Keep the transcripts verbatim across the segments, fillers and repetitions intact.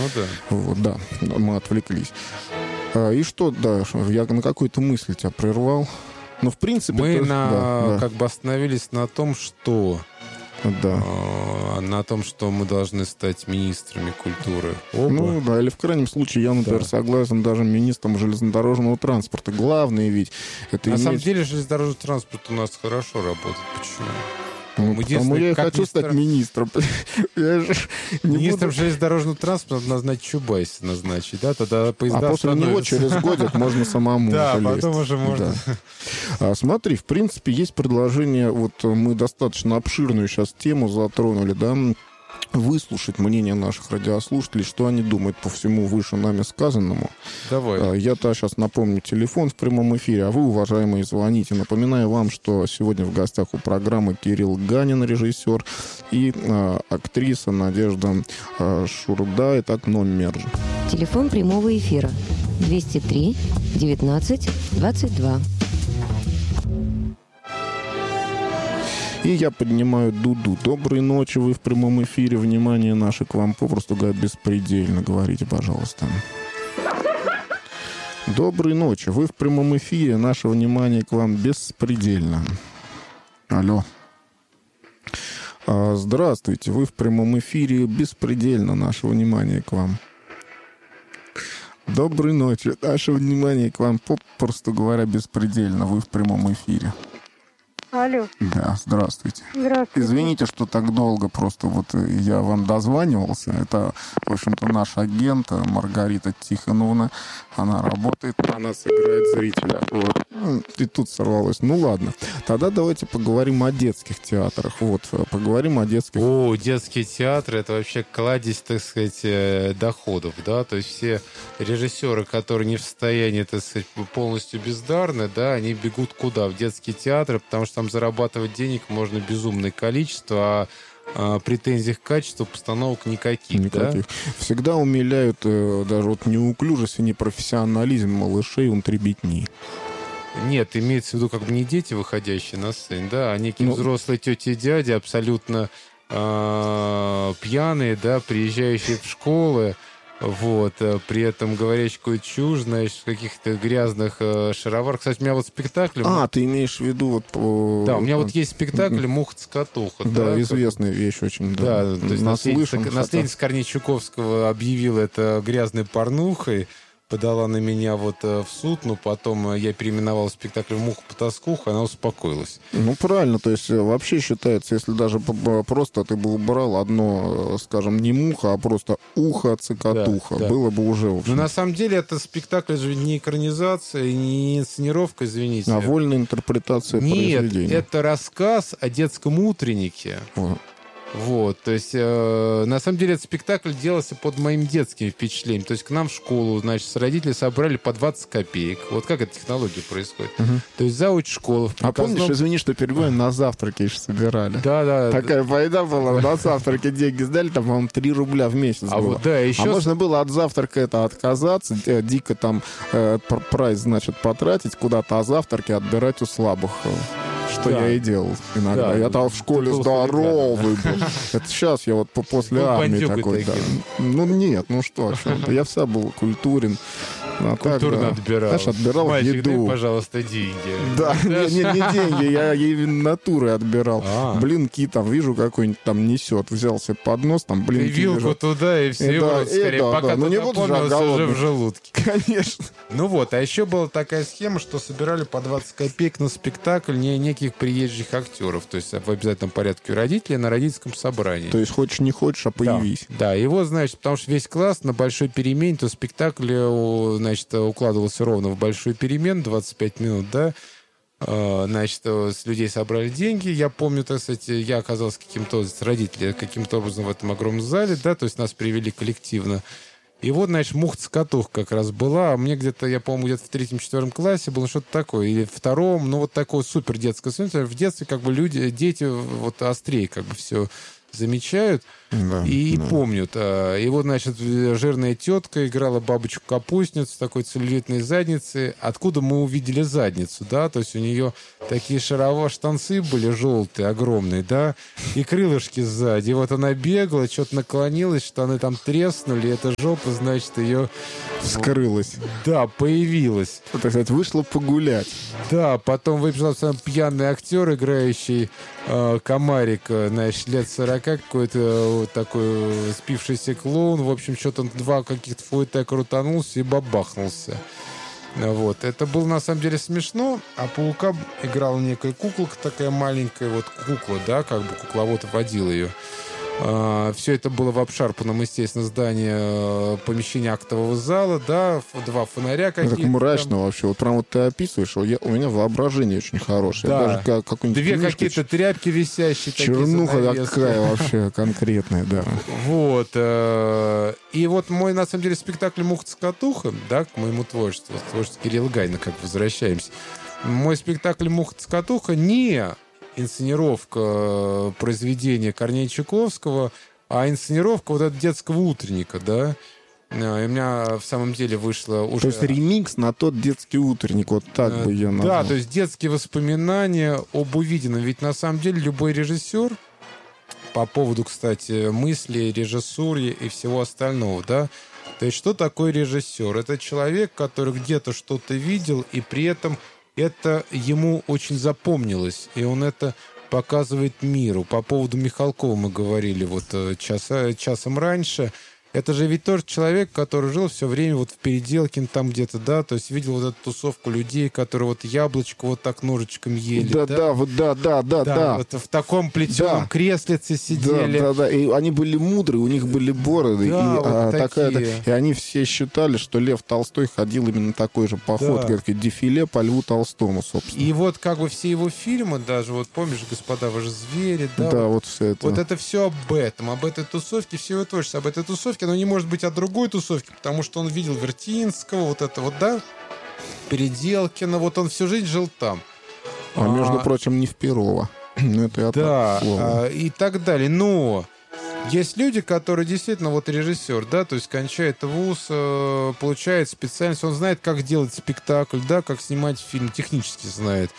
да. Вот, да, мы отвлеклись. А, и что, да, я на какую-то мысль тебя прервал. Ну, в принципе... Мы то, на, да, да. как бы остановились на том, что... Да. Э, на том, что мы должны стать министрами культуры. Оба. Ну, да, или в крайнем случае, я, например, Да. согласен даже министром железнодорожного транспорта. Главное ведь... это На иметь... самом деле железнодорожный транспорт у нас хорошо работает. Почему? Ну, Мы потому я и хочу министр... стать министром. Я же не Министром буду... железнодорожного транспорта надо назначить Чубайса назначить, да? Тогда поезда А после него через годик можно самому Да, залезть. потом уже можно. Да. А, смотри, в принципе, есть предложение, вот мы достаточно обширную сейчас тему затронули, да, выслушать мнение наших радиослушателей, что они думают по всему выше нами сказанному. Давай. Я-то сейчас напомню телефон в прямом эфире, а вы, уважаемые, звоните. Напоминаю вам, что сегодня в гостях у программы Кирилл Ганин, режиссер, и а, актриса Надежда а, Шурда. Итак, номер. Телефон прямого эфира двести три девятнадцать двадцать два. И я поднимаю дуду. Доброй ночи, вы в прямом эфире. Внимание наше к вам, попросту говоря, беспредельно. Говорите, пожалуйста. Доброй ночи, вы в прямом эфире. Наше внимание к вам беспредельно. Алло. А, здравствуйте, вы в прямом эфире. Беспредельно. Наше внимание к вам. Доброй ночи. Наше внимание к вам, попросту говоря, беспредельно. Вы в прямом эфире. Алло. Да, здравствуйте. Здравствуйте. Извините, что так долго просто вот я вам дозванивался. Это, в общем-то, наш агент Маргарита Тихоновна. Она работает на нас, играет зрителя. Вот. И тут сорвалось. Ну ладно. Тогда давайте поговорим о детских театрах. Вот, поговорим о детских... О, детские театры — это вообще кладезь, так сказать, э, доходов, да? То есть все режиссеры, которые не в состоянии, так сказать, полностью бездарны, да, они бегут куда? В детские театры, потому что там зарабатывать денег можно безумное количество, а, а претензий к качеству постановок никаких, Никаких. да? Всегда умиляют э, даже вот неуклюжесть и непрофессионализм малышей унтребетни. Нет, имеется в виду как бы не дети, выходящие на сцену, да, а некие Ну, взрослые тети и дяди, абсолютно э, пьяные, да, приезжающие в школы, вот, э, при этом говорящие какую-то чушь, знаешь, в каких-то грязных э, шароварах. Кстати, у меня вот спектакль... А, ты имеешь в виду вот... По... Да, у меня вот есть спектакль «Муха-цокотуха». Да, да, известная вещь очень. Да, Да, то есть наслышан. наследница, наследница Корнея Чуковского объявила это грязной порнухой, подала на меня вот э, в суд, но потом я переименовал спектакль в «Муха-потаскуха», она успокоилась. Ну, правильно, то есть вообще считается, если даже просто ты бы убрал одно, скажем, не муха, а просто ухо-цокотуха, Да, да. было бы уже, в общем... Но на самом деле это спектакль же не экранизация, не инсценировка, извините. А вольная интерпретация Нет, произведения. это рассказ о детском утреннике. О. Вот, то есть, э, на самом деле, этот спектакль делался под моим детским впечатлением. То есть, к нам в школу, значит, с родителей собрали по двадцать копеек. Вот как эта технология происходит. Угу. То есть, зауч школы в А приказном... помнишь, извини, что перебиваю, на завтраки еще собирали? Да, да. Такая байда была, на завтраке деньги сдали, там, по-моему, три рубля в месяц А было. вот, да, еще... А можно было от завтрака это отказаться, э, дико там э, прайс, значит, потратить куда-то, а завтраки отбирать у слабых. Что Да. я и делал иногда. Да, я там в школе был здоровый был. Это сейчас я вот по- после Был армии бандюгой такой. Да. таким. Ну нет, ну что, о чем ты. Я всегда был культурен. А так, Культурно да. отбирал. Знаешь, отбирал Мальчик, еду. дай, пожалуйста, деньги. Да, не, не, не деньги, я именно натуры отбирал. А. Блинки там, вижу, какой-нибудь там несет. Взял себе поднос, там Ты блинки вилку лежат. туда, и все И в да, рот и скорее. да, Пока да. ты Ну, не буду же напомнился, уже голодный. в желудке. Конечно. Ну вот, а еще была такая схема, что собирали по двадцать копеек на спектакль не неких приезжих актеров. То есть в обязательном порядке у родителей на родительском собрании. То есть хочешь не хочешь, а появись. Да, да, его, значит, потому что весь класс на большой перемене, то спектакль, э, значит, укладывался ровно в большую перемену, двадцать пять минут, да. Э, Значит, э, с людей собрали деньги. Я помню, так сказать, я оказался каким-то, с родителями каким-то образом в этом огромном зале, да, то есть нас привели коллективно. И вот, значит, «Муха-цокотуха» как раз была. А мне где-то, я помню, где-то в третьем-четвертом классе было что-то такое. Или в втором, ну, вот такое супер детское. В детстве как бы люди, дети вот острее как бы все замечают. Да, и да. помнят. И вот, значит, жирная тетка играла бабочку-капустницу с такой целлюлитной задницей. Откуда мы увидели задницу, да? То есть у нее такие шаровые штанцы были желтые, огромные, да? И крылышки сзади. И вот она бегала, что-то наклонилась, штаны там треснули, и эта жопа, значит, ее... Скрылась. Да, появилась. Так сказать, вышла погулять. Да, потом выбежал сам пьяный актер, играющий э, комарика, значит, лет сорока, какой-то э, вот такой спившийся клоун. В общем, что-то он два каких-то фуэте крутанулся и бабахнулся. Вот. Это было на самом деле смешно. А Паука играла некая куколка такая маленькая, вот кукла, да, как бы кукловод водил ее. Uh, все это было в обшарпанном, естественно, здании, uh, помещения актового зала, да, ф- два фонаря какие-то. Так мрачно там. Вообще. Вот прям вот ты описываешь, я, у меня воображение очень хорошее. Да. Даже как, какую-нибудь Две книжку, какие-то тряпки висящие. чернуха такие такая вообще конкретная, да. Вот. uh, И вот мой, на самом деле, спектакль «Муха-цокотуха», да, к моему творчеству, творчеству Кирилла Гайна, как возвращаемся. Мой спектакль «Муха-цокотуха» не... инсценировка произведения Корнея Чуковского, а инсценировка вот этого детского утренника, да. И у меня в самом деле вышло уже... То есть ремикс на тот детский утренник, вот так бы я назвал. Да, то есть детские воспоминания об увиденном. Ведь на самом деле любой режиссер, по поводу, кстати, мысли, режиссуры и всего остального, да. То есть что такое режиссер? Это человек, который где-то что-то видел, и при этом это ему очень запомнилось, и он это показывает миру. По поводу Михалкова мы говорили вот час, часом раньше. Это же ведь тоже человек, который жил все время вот в Переделкино там где-то, да, то есть видел вот эту тусовку людей, которые вот яблочко вот так ножичком ели. Да, да, да, вот, да, да, да, да. да. Вот в таком плетеном Да. креслице сидели. Да, да, да. И они были мудрые, у них были бороды. Да, и, вот а, такие. такая, и они все считали, что Лев Толстой ходил именно такой же поход, Да. как дефиле по Льву Толстому, собственно. И вот как бы все его фильмы, даже вот помнишь, «Господа, вы же звери», да, Да, вот, вот все это. вот это все об этом, об этой тусовке, все его творчество. Об этой тусовке, оно не может быть о другой тусовке, потому что он видел Вертинского, вот это вот, да, Переделкино, вот он всю жизнь жил там. А, между прочим, не в Перово. Ну, это я Да, так, слово. а, и так далее. Но есть люди, которые действительно, вот режиссер, да, то есть кончает вуз, э, получает специальность, он знает, как делать спектакль, да, как снимать фильм, технически знает.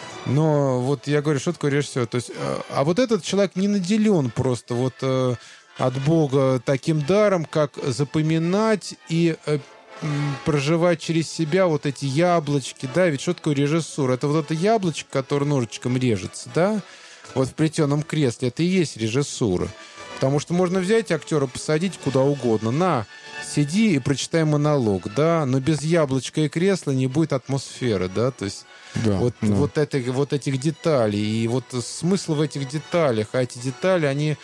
Но вот я говорю, что такое режиссер? То есть, э, а вот этот человек не наделен просто вот э, от Бога таким даром, как запоминать и э, м, проживать через себя вот эти яблочки, да, ведь что такое режиссура? Это вот это яблочко, которое ножичком режется, да, вот в плетеном кресле, это и есть режиссура. Потому что можно взять актера, посадить куда угодно. На, сиди и прочитай монолог, да, но без яблочка и кресла не будет атмосферы, да, то есть Да, вот, да. вот, это, вот этих деталей, и вот смысл в этих деталях, а эти детали, они,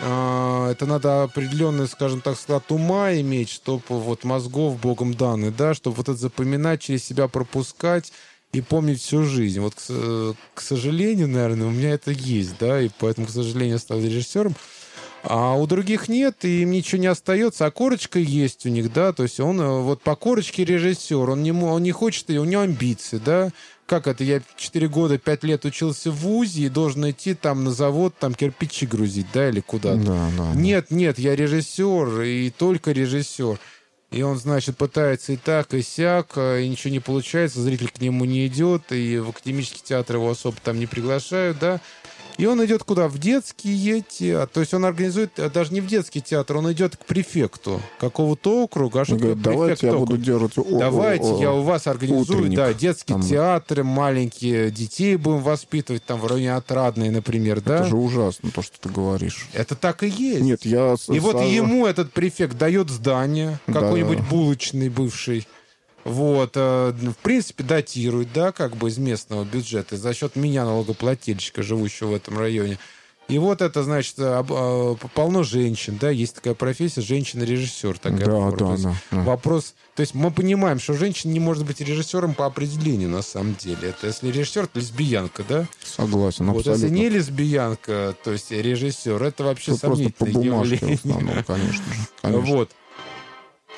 э, это надо определенный, скажем так, склад ума иметь, чтобы вот мозгов Богом даны, да, чтобы вот это запоминать, через себя пропускать и помнить всю жизнь. Вот, к, к сожалению, наверное, у меня это есть, да, и поэтому, к сожалению, я стал режиссером. А у других нет, и им ничего не остается, а корочка есть у них, да, то есть он вот по корочке режиссер, он не, он не хочет, и у него амбиции, да. Как это, я четыре года, пять лет учился в ВУЗе и должен идти там на завод, там кирпичи грузить, да, или куда-то. Да, да, Нет, нет, я режиссер, и только режиссер. И он, значит, пытается и так, и сяк, и ничего не получается, зритель к нему не идет, и в академический театр его особо там не приглашают, да. И он идет куда? В детские эти... А, то есть он организует а, даже не в детский театр, он идет к префекту какого-то округа. А что говорит, такое давайте я префект буду делать... о- Давайте о- о- я у вас организую, утренник. да, детские Там. театры, маленькие детей будем воспитывать, там в районе Отрадной, например, да? Это же ужасно, то, что ты говоришь. Это так и есть. Нет, я... с- И вот сразу- ему этот префект дает здание, Да. какой-нибудь булочный бывший. Вот, э, в принципе, датирует, да, как бы из местного бюджета, за счет меня, налогоплательщика, живущего в этом районе. И вот это, значит, об- э, полно женщин, да, есть такая профессия, женщина-режиссер. Такая Да, форма. да, То есть да, да. Вопрос, то есть мы понимаем, что женщина не может быть режиссером по определению, на самом деле. Это если режиссер, то лесбиянка, да? Согласен, Вот абсолютно. если не лесбиянка, то есть режиссер, это вообще Тут просто по сомнительное бумажке в явление. основном, конечно же. Конечно. Вот.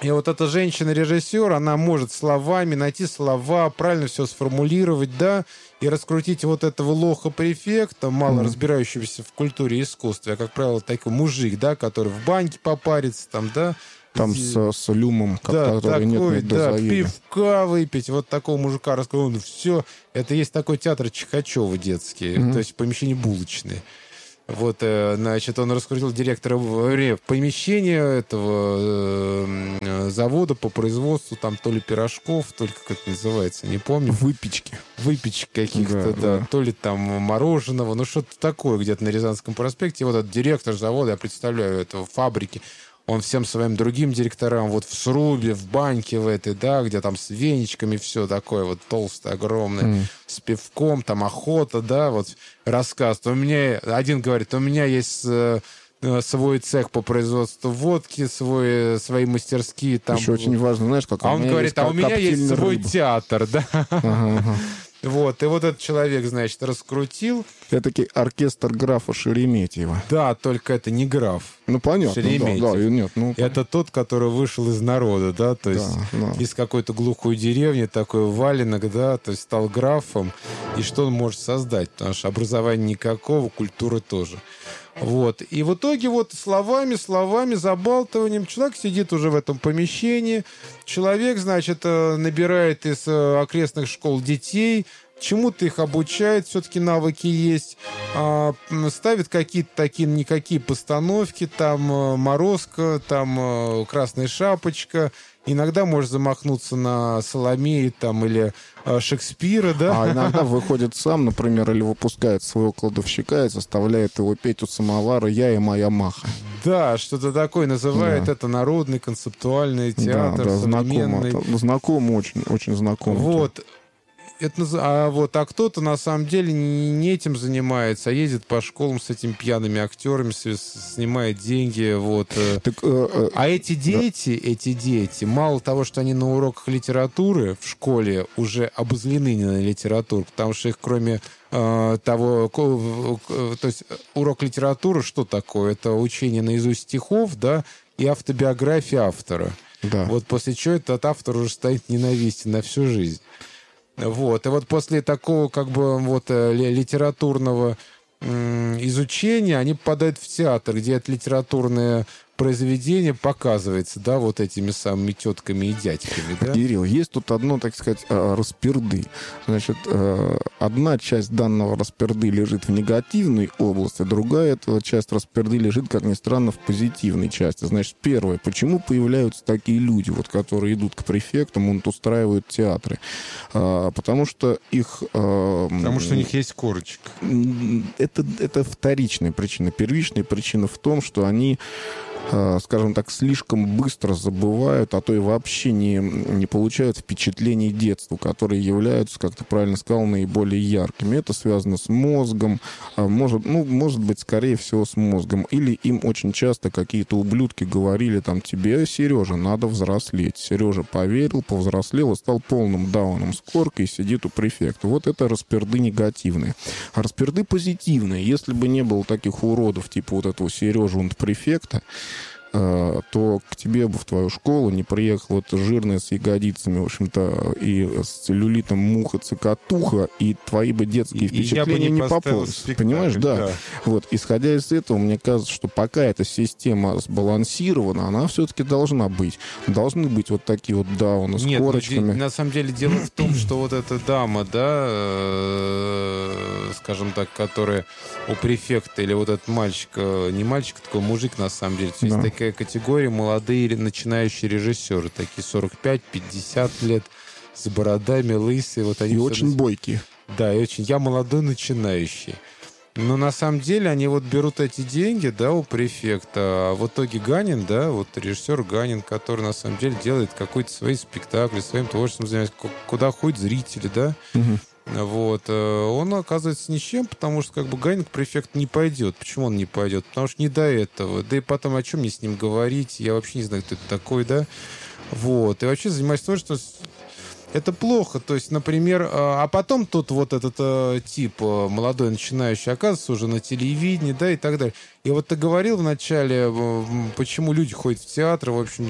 И вот эта женщина-режиссер, она может словами найти слова, правильно все сформулировать, да, и раскрутить вот этого лоха-префекта, мало mm-hmm. разбирающегося в культуре и искусстве, а, как правило, такой мужик, да, который в баньке попарится, там, да. Там с, с люмом, да, который такой, нет, да, пивка выпить, вот такого мужика раскрыл, все. Это есть такой театр Чихачева детский, mm-hmm. то есть помещение булочное. Вот, значит, он раскрутил директора в помещение этого э, завода по производству там то ли пирожков, то ли как это называется, не помню. Выпечки. Выпечек каких-то, да, да, да. То ли там мороженого, ну что-то такое где-то на Рязанском проспекте. И вот этот директор завода, я представляю, этого фабрики, он всем своим другим директорам вот в срубе, в баньке в этой, да, где там с веничками все такое вот толстое, огромное, mm. с пивком, там охота, да, вот рассказ. У меня, один говорит, у меня есть э, свой цех по производству водки, свой, свои мастерские там. Еще очень важно, знаешь, как а он говорит, а у меня есть свой рыбы. театр, да. Ага, ага. Вот, и вот этот человек, значит, раскрутил. Это таки оркестр графа Шереметьева. Да, только это не граф. Ну, понятно. Шереметьев. Да, да, нет, ну, это тот, который вышел из народа, да, то есть да, да. из какой-то глухой деревни, такой валенок, да, то есть стал графом. И что он может создать? Потому что образования никакого, культуры тоже. Вот. И в итоге вот словами, словами, забалтыванием человек сидит уже в этом помещении. Человек, значит, набирает из окрестных школ детей, чему-то их обучает, все-таки навыки есть, ставит какие-то такие никакие постановки, там «Морозко», там «Красная шапочка». Иногда можешь замахнуться на Соломею там, или э, Шекспира, да? А иногда выходит сам, например, или выпускает своего кладовщика и заставляет его петь у самовара «Я и моя маха». Да, что-то такое называет да. это народный концептуальный театр, да, да, современный. Знакомо, знакомо очень, очень знакомо. Вот. Это, а, вот, а кто-то на самом деле не этим занимается, а ездит по школам с этими пьяными актерами, снимает деньги. Вот. Так, э, э, а эти дети, да. эти дети, мало того, что они на уроках литературы в школе уже обозлены на литературу, потому что их кроме э, того, то есть урок литературы что такое? Это учение наизусть стихов, да, и автобиография автора. Да. Вот после чего этот автор уже станет ненавистен на всю жизнь. Вот. И вот после такого как бы вот литературного м- изучения они попадают в театр, где это литературное произведение показывается, да, вот этими самыми тетками и дядьками, да? Кирилл, есть тут одно, так сказать, расперды. Значит, одна часть данного расперды лежит в негативной области, другая эта часть расперды лежит, как ни странно, в позитивной части. Значит, первое, почему появляются такие люди, вот, которые идут к префектам, он устраивают театры? Потому что их... Потому что у них есть корочка. Это, это вторичная причина. Первичная причина в том, что они, скажем так, слишком быстро забывают, а то и вообще не, не получают впечатлений детства, которые являются, как ты правильно сказал, наиболее яркими. Это связано с мозгом, может, ну, может быть, скорее всего, с мозгом. Или им очень часто какие-то ублюдки говорили, там, тебе, Сережа, надо взрослеть. Сережа поверил, повзрослел и стал полным дауном с коркой и сидит у префекта. Вот это расперды негативные. А расперды позитивные. Если бы не было таких уродов, типа вот этого Сережи und префекта, то к тебе бы в твою школу не приехала эта жирная с ягодицами, в общем-то, и с целлюлитом муха-цикатуха, и твои бы детские и, впечатления не, не попались. Понимаешь, да. да. Вот, исходя из этого, мне кажется, что пока эта система сбалансирована, она все-таки должна быть. Должны быть вот такие вот дауны с Нет, корочками. Ну, на самом деле дело в том, что вот эта дама, да, э, скажем так, которая у префекта, или вот этот мальчик, не мальчик, такой мужик, на самом деле, то есть да. такая категория молодые начинающие режиссеры, такие сорок пять пятьдесят лет, с бородами, лысые. Вот они и очень на... бойкие. Да, и очень. Я молодой начинающий. Но на самом деле они вот берут эти деньги, да, у префекта. А в итоге Ганин, да, вот режиссер Ганин, который на самом деле делает какой-то свои спектакли, своим творчеством занимается, куда ходят зрители, да. Угу. Вот. Он оказывается ни с чем, потому что как бы Ганин к префекту не пойдет. Почему он не пойдет? Потому что не до этого. Да и потом, о чем мне с ним говорить? Я вообще не знаю, кто это такой, да? Вот. И вообще занимаюсь тем, что это плохо. То есть, например, а потом тут вот этот тип молодой начинающий оказывается уже на телевидении, да, и так далее. И вот ты говорил вначале, почему люди ходят в театр, в общем...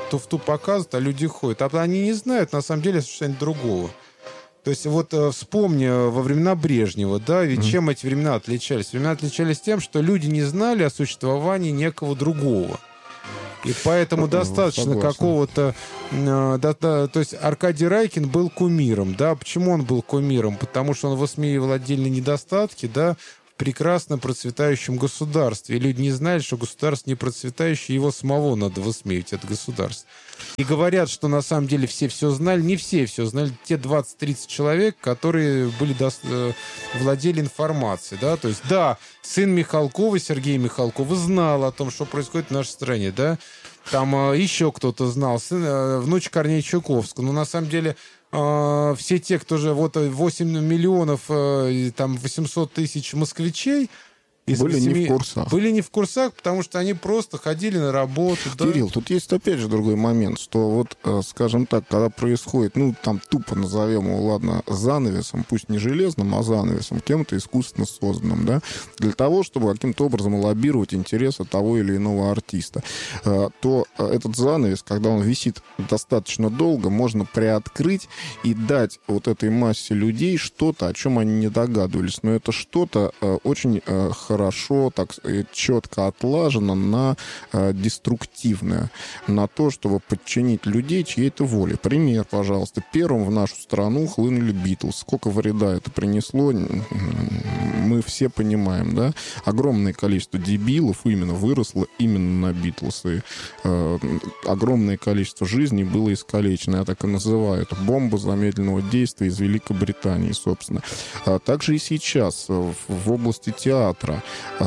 туфту показывают, а люди ходят. А они не знают, на самом деле, что-нибудь другого. То есть вот э, вспомни во времена Брежнева, да, ведь mm-hmm. чем эти времена отличались? Времена отличались тем, что люди не знали о существовании некого другого. И поэтому это, достаточно согласен. Какого-то... Э, да, да, то есть Аркадий Райкин был кумиром, да. Почему он был кумиром? Потому что он высмеивал отдельные недостатки, да, в прекрасно процветающем государстве. И люди не знали, что государство не процветающее, его самого надо высмеивать, это государство. И говорят, что на самом деле все все знали. Не все все знали. Те двадцать-тридцать человек, которые были до... владели информацией. Да? То есть, да, сын Михалкова, Сергей Михалков, знал о том, что происходит в нашей стране. Да? Там э, еще кто-то знал. Сын, э, внучка Корнея Чуковского. Но на самом деле э, все те, кто же... Вот восемь миллионов, э, там восемьсот тысяч москвичей, были не в курсах. Были не в курсах, потому что они просто ходили на работу. Кирилл, да? тут есть опять же другой момент, что вот, скажем так, когда происходит, ну, там тупо назовем его, ладно, занавесом, пусть не железным, а занавесом, кем-то искусственно созданным, да, для того, чтобы каким-то образом лоббировать интересы того или иного артиста, то этот занавес, когда он висит достаточно долго, можно приоткрыть и дать вот этой массе людей что-то, о чем они не догадывались. Но это что-то очень хорошо хорошо, так четко отлажено на э, деструктивное, на то, чтобы подчинить людей чьей-то воле. Пример, пожалуйста. Первым в нашу страну хлынули Битлз. Сколько вреда это принесло, мы все понимаем, да? Огромное количество дебилов именно выросло именно на Битлз. И, э, огромное количество жизней было искалечено. Я так и называю это бомба замедленного действия из Великобритании, собственно. А также и сейчас в, в области театра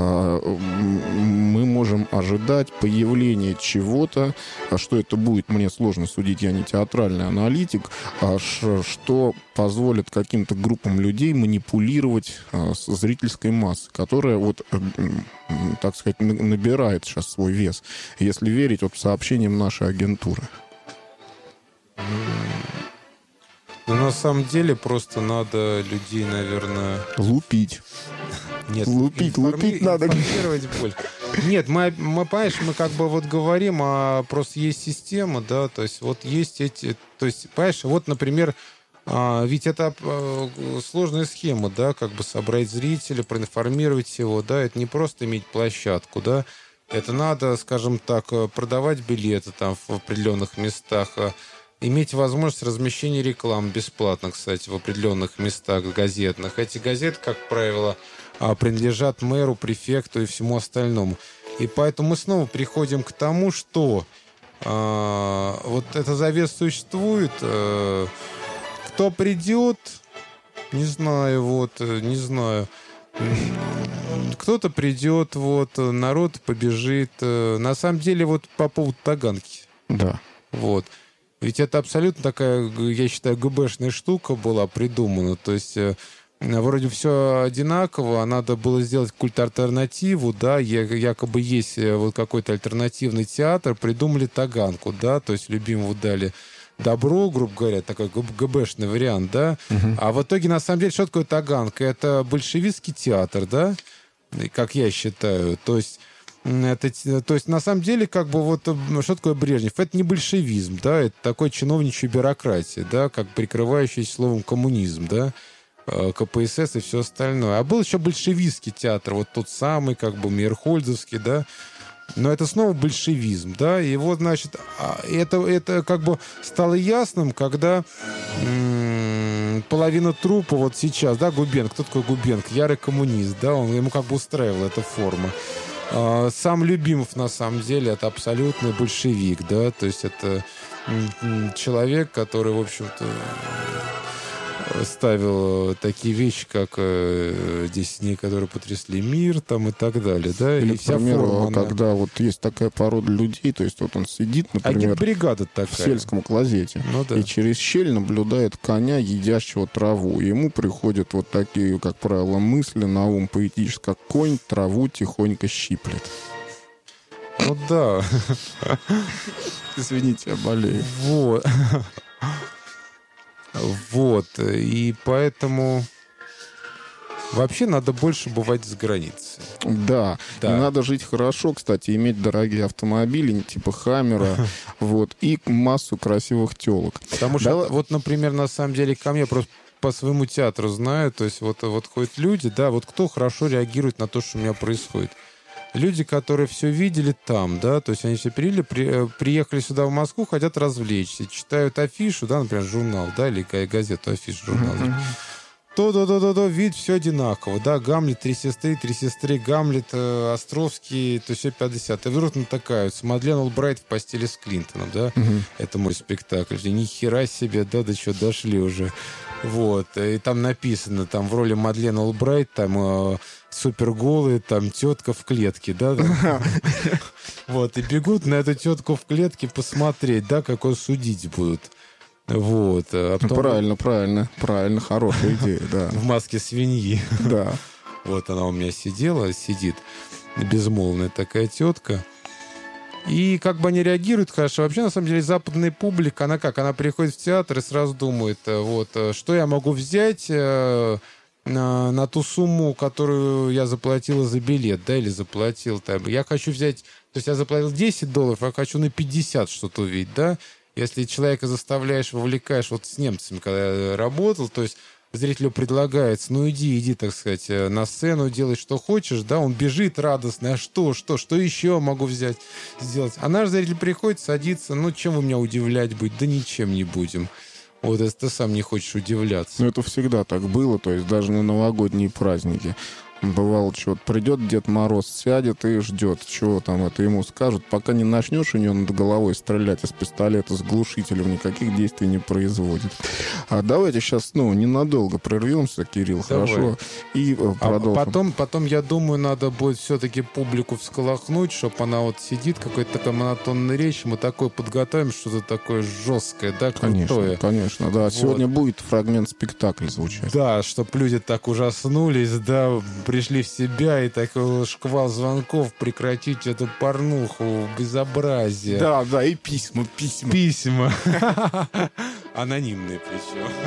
мы можем ожидать появления чего-то, что это будет, мне сложно судить, я не театральный аналитик, что позволит каким-то группам людей манипулировать с зрительской массой, которая вот, так сказать, набирает сейчас свой вес, если верить вот сообщениям нашей агентуры. Ну, на самом деле, просто надо людей, наверное... Лупить. Нет, лупить, информи... лупить надо. Боль. Нет, мы, мы, понимаешь, мы как бы вот говорим, а просто есть система, да, то есть вот есть эти... То есть, понимаешь, вот, например, а, ведь это а, сложная схема, да, как бы собрать зрителя, проинформировать его, да, это не просто иметь площадку, да, это надо, скажем так, продавать билеты там в определенных местах, иметь возможность размещения рекламы бесплатно, кстати, в определенных местах газетных. Эти газеты, как правило, принадлежат мэру, префекту и всему остальному. И поэтому мы снова приходим к тому, что э, вот эта завеса существует. Э, кто придет, не знаю, вот, не знаю. Кто-то придет, вот, народ побежит. На самом деле, вот по поводу Таганки. Да. Вот. Ведь это абсолютно такая, я считаю, ГБшная штука была придумана. То есть вроде все одинаково, а надо было сделать какую-то альтернативу, да, якобы есть вот какой-то альтернативный театр, придумали Таганку, да, то есть любимому дали добро, грубо говоря, такой ГБшный вариант, да. Угу. А в итоге, на самом деле, что такое Таганка? Это большевистский театр, да, как я считаю. То есть Это, то есть, на самом деле, как бы вот, что такое Брежнев? Это не большевизм, да, это такой чиновничья бюрократия, да, как прикрывающаяся словом коммунизм, да, КПСС и все остальное. А был еще большевистский театр, вот тот самый, как бы, Мейерхольдовский, да, но это снова большевизм, да, и вот, значит, это, это как бы стало ясным, когда м- половина трупа вот сейчас, да, Губенко, кто такой Губенко? Ярый коммунист, да, он, ему как бы устраивала эта форма. Сам Любимов, на самом деле, это абсолютный большевик, да, то есть это человек, который, в общем-то, ставил такие вещи, как десять дней, которые потрясли мир, там, и так далее, да, или, и вся например, форма, когда она... вот есть такая порода людей, то есть вот он сидит, например, бригада такая. в сельском клозете, ну, да. и через щель наблюдает коня, едящего траву, и ему приходят вот такие, как правило, мысли на ум поэтически, как конь траву тихонько щиплет. Ну да. Извините, я болею. Вот. Вот, и поэтому вообще надо больше бывать за границей. Да. Да. И надо жить хорошо, кстати, иметь дорогие автомобили, типа Хаммера, вот, и массу красивых телок. Потому что, Давай- вот, например, на самом деле, ко мне просто по своему театру знаю, то есть вот, вот ходят люди, да, вот кто хорошо реагирует на то, что у меня происходит. Люди, которые все видели там, да, то есть они все перели, при, приехали сюда в Москву, хотят развлечься, читают афишу, да, например, журнал, да, или га- газету, афишу, журнал. То-то-то-то, вид все одинаково, да, Гамлет, три сестры, три сестры, Гамлет, э, Островский, то все пятьдесят. И вдруг натыкаются. Мадлен Олбрайт в постели с Клинтоном, да, это мой спектакль. Ни хера себе, да, до чего дошли уже. Вот, и там написано, там в роли Мадлен Олбрайт, там э, суперголые, там тетка в клетке, да, там. Вот, и бегут на эту тетку в клетке посмотреть, да, как ее судить будут. Вот. А потом Правильно, правильно, правильно, хорошая идея, да. в маске свиньи. Да. Вот она у меня сидела, сидит, безмолвная такая тетка. И как бы они реагируют хорошо. Вообще, на самом деле, западная публика, она как? Она приходит в театр и сразу думает, э, вот, э, что я могу взять э, на, на ту сумму, которую я заплатила за билет, да, или заплатил там. Я хочу взять, то есть я заплатил десять долларов, а я хочу на пятьдесят что-то увидеть, да. Если человека заставляешь, вовлекаешь, вот с немцами, когда я работал, то есть зрителю предлагается, ну иди, иди, так сказать, на сцену, делай, что хочешь, да, он бежит радостный, а что, что, что еще могу взять, сделать? А наш зритель приходит, садится, ну чем вы меня удивлять будете? Да ничем не будем. Вот если ты сам не хочешь удивляться. Ну, это всегда так было, то есть даже на новогодние праздники. Бывало, что придет Дед Мороз, сядет и ждет, чего там это ему скажут. Пока не начнешь у него над головой стрелять из пистолета с глушителем, никаких действий не производит. А давайте сейчас, ну, ненадолго прервемся, Кирилл, Давай. хорошо? И э, А продолжим. потом, потом, я думаю, надо будет все-таки публику всколохнуть, чтобы она вот сидит, какой-то такой монотонной речь, мы такое подготовим, что-то такое жесткое, да, Конечно, крутое. конечно, да. Вот. Сегодня будет фрагмент спектакля звучать. Да, чтобы люди так ужаснулись, да, пришли в себя, и такой шквал звонков, прекратить эту порнуху, безобразие. Да, да, и письма, письма. Письма. Анонимные причем.